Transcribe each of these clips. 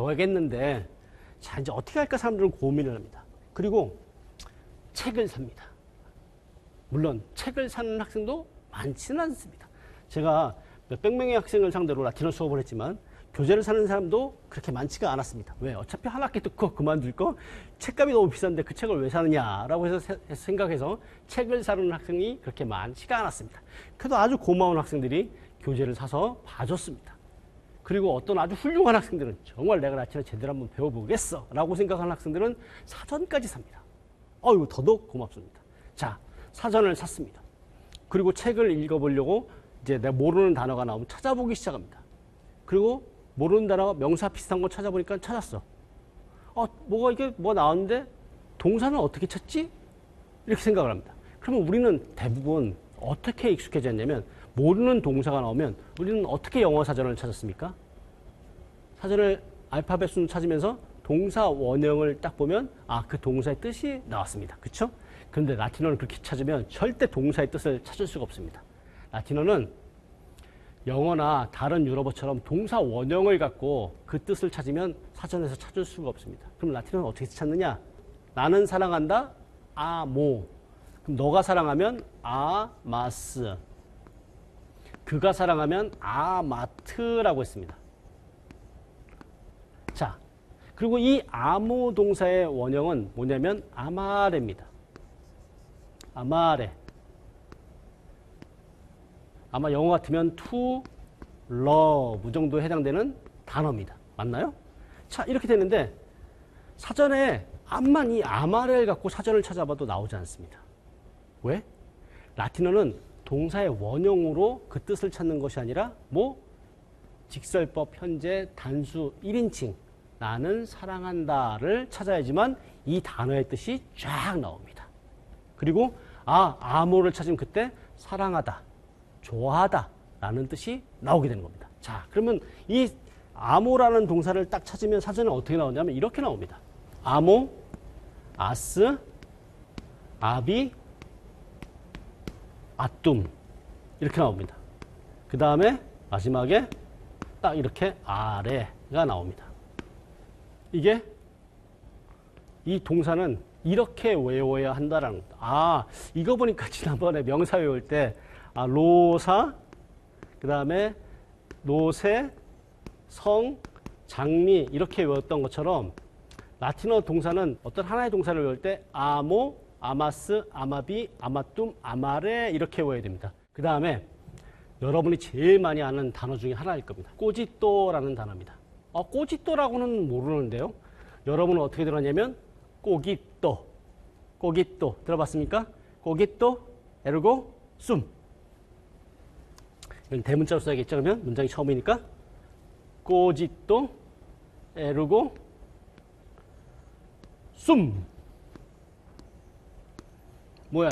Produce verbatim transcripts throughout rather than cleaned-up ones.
배워야겠는데 자 이제 어떻게 할까 사람들은 고민을 합니다. 그리고 책을 삽니다. 물론 책을 사는 학생도 많지는 않습니다. 제가 몇백 명의 학생을 상대로 라틴어 수업을 했지만 교재를 사는 사람도 그렇게 많지가 않았습니다. 왜? 어차피 한 학기 듣고 그만둘 거 책값이 너무 비싼데 그 책을 왜 사느냐라고 해서 생각해서 책을 사는 학생이 그렇게 많지가 않았습니다. 그래도 아주 고마운 학생들이 교재를 사서 봐줬습니다. 그리고 어떤 아주 훌륭한 학생들은 정말 내가 라틴어 제대로 한번 배워보겠어 라고 생각하는 학생들은 사전까지 삽니다. 어이구 더더욱 고맙습니다. 자, 사전을 샀습니다. 그리고 책을 읽어보려고 이제 내가 모르는 단어가 나오면 찾아보기 시작합니다. 그리고 모르는 단어가 명사 비슷한 거 찾아보니까 찾았어. 어, 뭐가 이게 뭐 나왔는데 동사는 어떻게 찾지? 이렇게 생각을 합니다. 그러면 우리는 대부분 어떻게 익숙해졌냐면 모르는 동사가 나오면 우리는 어떻게 영어 사전을 찾았습니까? 사전을 알파벳 순 찾으면서 동사 원형을 딱 보면 아, 그 동사의 뜻이 나왔습니다. 그렇죠? 그런데 라틴어는 그렇게 찾으면 절대 동사의 뜻을 찾을 수가 없습니다. 라틴어는 영어나 다른 유럽어처럼 동사 원형을 갖고 그 뜻을 찾으면 사전에서 찾을 수가 없습니다. 그럼 라틴어는 어떻게 찾느냐? 나는 사랑한다, 아모. 그럼 너가 사랑하면 아마스. 그가 사랑하면 아마트라고 했습니다. 자, 그리고 이 아모 동사의 원형은 뭐냐면 아마레입니다. 아마레. 아마 영어 같으면 to love 정도에 해당되는 단어입니다. 맞나요? 자, 이렇게 되는데 사전에 암만 이 아마레를 갖고 사전을 찾아봐도 나오지 않습니다. 왜? 라틴어는 동사의 원형으로 그 뜻을 찾는 것이 아니라 뭐 직설법, 현재, 단수, 일 인칭 나는 사랑한다를 찾아야지만 이 단어의 뜻이 쫙 나옵니다. 그리고 아, 아모를 찾으면 그때 사랑하다, 좋아하다 라는 뜻이 나오게 되는 겁니다. 자, 그러면 이 아모라는 동사를 딱 찾으면 사전에 어떻게 나오냐면 이렇게 나옵니다. 아모, 아스, 아비, 아툼 이렇게 나옵니다. 그 다음에 마지막에 딱 이렇게 아래가 나옵니다. 이게 이 동사는 이렇게 외워야 한다라는 겁니다. 아, 이거 보니까 지난번에 명사 외울 때 아, 로사, 그 다음에 노세, 성, 장미 이렇게 외웠던 것처럼 라틴어 동사는 어떤 하나의 동사를 외울 때 아모, 아마스, 아마비, 아마툼, 아마레 이렇게 외워야 됩니다. 그 다음에 여러분이 제일 많이 아는 단어 중에 하나일 겁니다. 꼬지또라는 단어입니다. 어, 꼬지또라고는 모르는데요. 여러분은 어떻게 들었냐면 꼬기또, 꼬기또 들어봤습니까? 꼬기또, 에르고, 숨. 이건 대문자로 써야겠죠. 그러면 문장이 처음이니까 꼬지또, 에르고, 숨. 뭐야?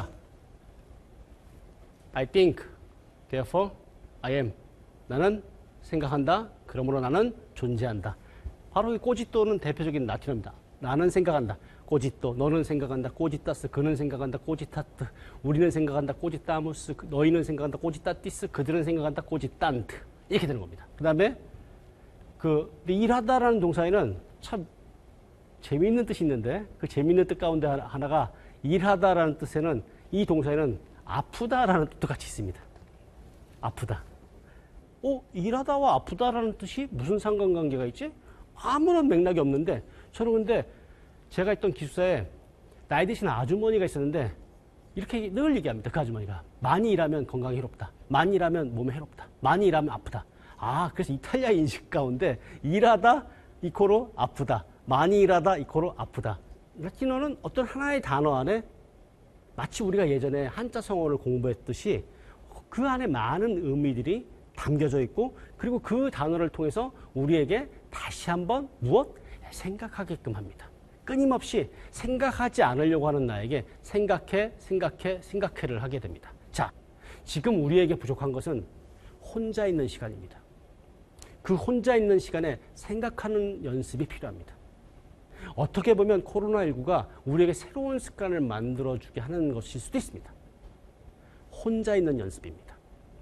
I think, therefore I am. 나는 생각한다. 그러므로 나는 존재한다. 바로 이 꼬지또는 대표적인 라틴어입니다. 나는 생각한다. 꼬지또. 너는 생각한다. 꼬지따스. 그는 생각한다. 꼬지타트. 우리는 생각한다. 꼬지따무스. 너희는 생각한다. 꼬지따티스. 그들은 생각한다. 꼬지딴트. 이렇게 되는 겁니다. 그 다음에 그 일하다라는 동사에는 참 재미있는 뜻이 있는데 그 재미있는 뜻 가운데 하나가 일하다라는 뜻에는 이 동사에는 아프다라는 뜻도 같이 있습니다. 아프다. 어? 일하다와 아프다라는 뜻이 무슨 상관관계가 있지? 아무런 맥락이 없는데 저는 근데 제가 있던 기숙사에 나이 드신 아주머니가 있었는데 이렇게 늘 얘기합니다. 그 아주머니가 많이 일하면 건강에 해롭다. 많이 일하면 몸에 해롭다. 많이 일하면 아프다. 아, 그래서 이탈리아 인식 가운데 일하다 이코로 아프다. 많이 일하다 이코로 아프다. 라틴어는 어떤 하나의 단어 안에 마치 우리가 예전에 한자 성어를 공부했듯이 그 안에 많은 의미들이 담겨져 있고 그리고 그 단어를 통해서 우리에게 다시 한번 무엇? 생각하게끔 합니다. 끊임없이 생각하지 않으려고 하는 나에게 생각해, 생각해, 생각해를 하게 됩니다. 자, 지금 우리에게 부족한 것은 혼자 있는 시간입니다. 그 혼자 있는 시간에 생각하는 연습이 필요합니다. 어떻게 보면 코로나십구가 우리에게 새로운 습관을 만들어주게 하는 것일 수도 있습니다. 혼자 있는 연습입니다.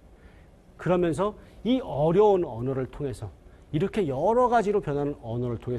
그러면서 이 어려운 언어를 통해서 이렇게 여러 가지로 변하는 언어를 통해서